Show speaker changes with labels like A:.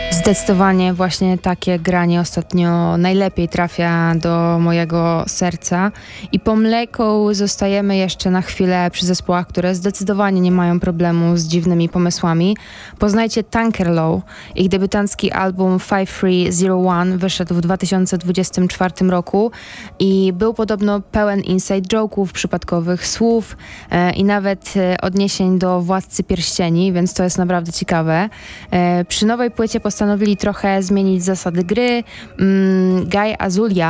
A: Zdecydowanie właśnie takie granie ostatnio najlepiej trafia do mojego serca i po mleku zostajemy jeszcze na chwilę przy zespołach, które zdecydowanie nie mają problemu z dziwnymi pomysłami. Poznajcie Tankerlow. Ich debiutancki album 5301 wyszedł w 2024 roku i był podobno pełen inside joke'ów, przypadkowych słów i nawet odniesień do Władcy Pierścieni, więc to jest naprawdę ciekawe. Przy nowej płycie postanowili trochę zmienić zasady gry. Guy Azulia